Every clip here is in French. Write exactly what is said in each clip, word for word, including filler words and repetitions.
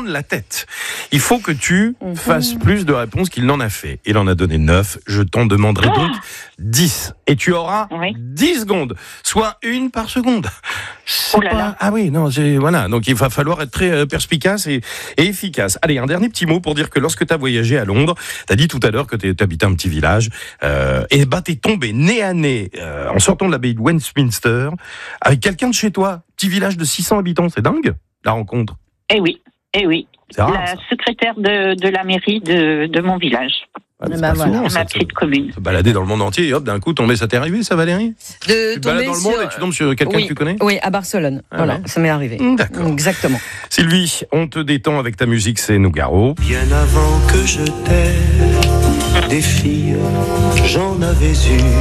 la tête. Il faut que tu Mhm. fasses plus de réponses qu'il n'en a fait. Il en a donné neuf. Je t'en demanderai Ah. donc dix. Et tu auras Oui. dix secondes, soit une par seconde. C'est Oh là pas- là. Ah oui, non, c'est, voilà. Donc il va falloir être très euh, perspicace et, et efficace. Allez, un dernier petit mot pour dire que lorsque tu as voyagé à Londres, tu as dit tout à l'heure que tu habitais un petit village, euh, et bah t'es tombé nez à nez euh, en sortant de l'abbaye de Westminster avec quelqu'un de chez toi. Petit village de six cents habitants, c'est dingue la rencontre. Eh oui, eh oui. C'est rare, La ça. secrétaire de, de la mairie de, de mon village, Ah, mais c'est Bah pas voilà. souvent, ma ça, de petite commune. se balader dans le monde entier et hop, d'un coup tomber, ça t'est arrivé ça Valérie? De Tu te balades tomber dans le sur... monde et tu tombes sur quelqu'un oui. que tu connais? Oui, à Barcelone. Ah voilà, ouais. ça m'est arrivé. D'accord. Exactement. Sylvie, on te détend avec ta musique, c'est Nougaro. Bien avant que je t'aime, des filles, j'en avais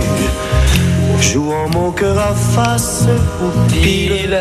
eu, jouant mon cœur à face au pile.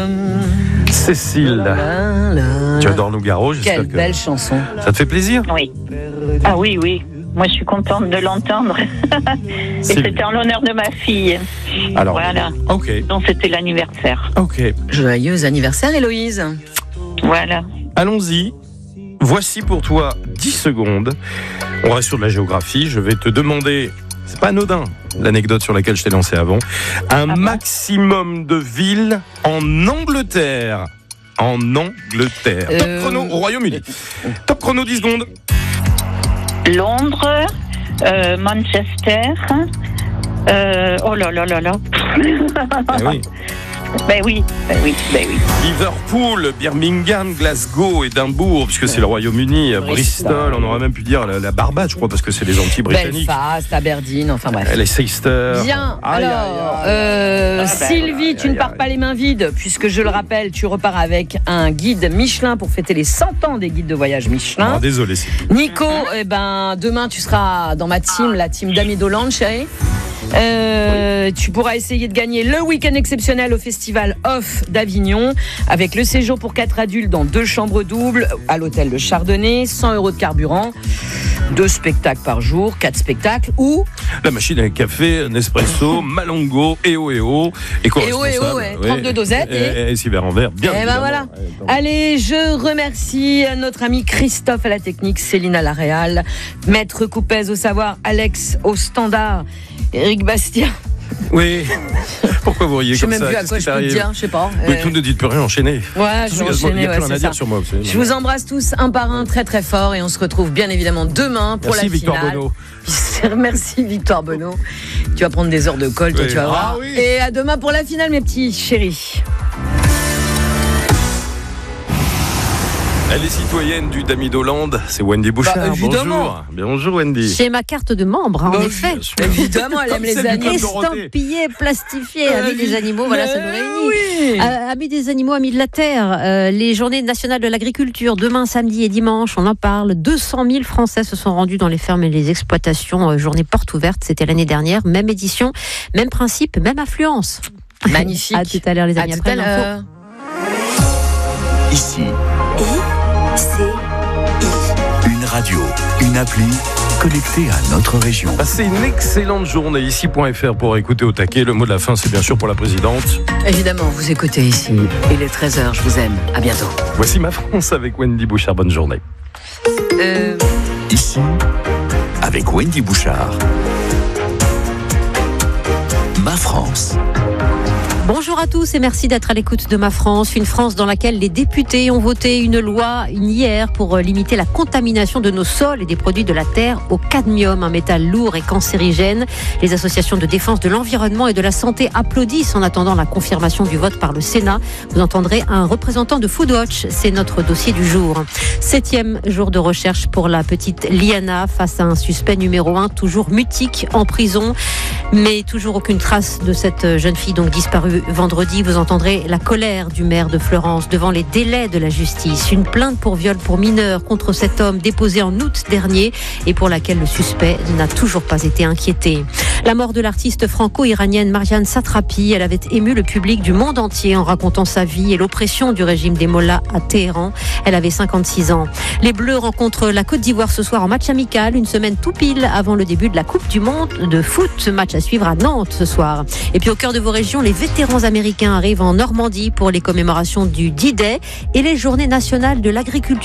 Cécile, tu adores Nougaro, j'espère Quelle que belle chanson. ça te fait plaisir. Oui. Ah oui, oui. Moi, je suis contente de l'entendre. Et Sylvie. c'était en l'honneur de ma fille. Alors, Voilà. ok, Donc, c'était l'anniversaire. ok. Joyeux anniversaire, Héloïse. Voilà. Allons-y. Voici pour toi dix secondes. On reste sur de la géographie. Je vais te demander, c'est pas anodin, l'anecdote sur laquelle je t'ai lancé avant, un bon maximum de villes en Angleterre. En Angleterre. Euh, Top chrono au Royaume-Uni. Top chrono dix secondes. Londres, euh, Manchester. Euh, oh là là là là. Eh oui. Ben oui, ben oui, ben oui. Liverpool, Birmingham, Glasgow, Édimbourg, puisque c'est le Royaume-Uni, Bristol, on aurait même pu dire la, la Barbade, je crois, parce que c'est les Antilles britanniques. Belfast, Aberdeen, enfin bref. Les Seyster. Bien, Aïe, alors, aïe, aïe. euh, Ah ben, Sylvie, aïe, tu aïe, ne pars aïe. pas les mains vides, puisque je le rappelle, tu repars avec un guide Michelin pour fêter les cent ans des guides de voyage Michelin. Ah, désolé, c'est Nico, eh ben, demain tu seras dans ma team, la team d'Ami Dolan, chérie. Euh, tu pourras essayer de gagner le week-end exceptionnel au festival Off d'Avignon avec le séjour pour quatre adultes dans deux chambres doubles à l'hôtel de Chardonnay, cent euros de carburant, deux spectacles par jour, quatre spectacles ou la machine à café, Nespresso, Malongo, E O E O, éco-responsable. E O E O, ouais, trente-deux dosettes et- Et, et cyber en verre, bien Eh ben évidemment. voilà. Ouais, attends. Allez, je remercie notre ami Christophe à la technique, Céline à la réal, Maître Coupez au savoir, Alex au standard, Eric Bastien. Oui, pourquoi vous riez Je sais comme même ça? plus à Qu'est-ce quoi qui je peux te t'arrive? dire, je sais pas. Oui, Euh, tout ne dites plus rien, enchaînez. Ouais, je vais enchaîner, Il y a ouais, plus rien c'est à dire ça. sur moi. vous savez. Je vous embrasse tous un par un très très fort et on se retrouve bien évidemment demain pour Merci la Victor finale. Bonneau. Merci Victor Bonneau. Tu vas prendre des heures de colle, toi, Oui. tu vas Ah voir. oui. Et à demain pour la finale, mes petits chéris. Elle est citoyenne du Dami d'Hollande, c'est Wendy Bouchard. Bah, évidemment. Bonjour. Bonjour Wendy. J'ai ma carte de membre, hein, en Bah, effet. Bien sûr. Évidemment, elle aime Comme les celle du animaux. Club Dorothée. Estampillé, plastifié, amis des animaux, voilà, ça nous réunit. Oui. Euh, amis des animaux, amis de la terre, euh, les journées nationales de l'agriculture, demain, samedi et dimanche, on en parle. deux cent mille Français se sont rendus dans les fermes et les exploitations. Euh, journée porte ouverte, c'était l'année dernière. Même édition, même principe, même affluence. Magnifique. À tout à l'heure, les À amis. tout Après à l'info. l'heure. Ici, une radio, une appli connectée à notre région. Passez une excellente journée ici.fr pour écouter au taquet. Le mot de la fin, c'est bien sûr pour la présidente. Évidemment, vous écoutez ici. Il est treize heures, je vous aime. À bientôt. Voici ma France avec Wendy Bouchard. Bonne journée. Euh... Ici, avec Wendy Bouchard. Ma France. Bonjour à tous et merci d'être à l'écoute de Ma France, une France dans laquelle les députés ont voté une loi hier pour limiter la contamination de nos sols et des produits de la terre au cadmium, un métal lourd et cancérigène. Les associations de défense de l'environnement et de la santé applaudissent en attendant la confirmation du vote par le Sénat. Vous entendrez un représentant de Foodwatch, c'est notre dossier du jour. Septième jour de recherche pour la petite Liana face à un suspect numéro un, toujours mutique en prison, mais toujours aucune trace de cette jeune fille donc disparue vendredi. Vous entendrez la colère du maire de Fleurance devant les délais de la justice. Une plainte pour viol pour mineur contre cet homme déposée en août dernier et pour laquelle le suspect n'a toujours pas été inquiété. La mort de l'artiste franco-iranienne Marianne Satrapi, elle avait ému le public du monde entier en racontant sa vie et l'oppression du régime des mollahs à Téhéran. Elle avait cinquante-six ans. Les Bleus rencontrent la Côte d'Ivoire ce soir en match amical, une semaine tout pile avant le début de la Coupe du Monde de foot. Match à suivre à Nantes ce soir. Et puis au cœur de vos régions, les vétérans américains arrivent en Normandie pour les commémorations du D-Day et les journées nationales de l'agriculture.